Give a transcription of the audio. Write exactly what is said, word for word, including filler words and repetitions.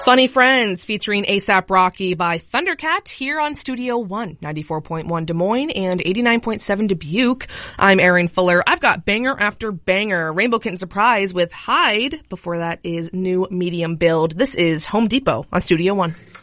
Funny Friends featuring ASAP Rocky by Thundercat here on Studio One, ninety-four point one Des Moines and eighty-nine point seven Dubuque. I'm Erin Fuller. I've got banger after banger. Rainbow Kitten Surprise with Hide. Before that is New Medium Build. This is Home Depot on Studio One.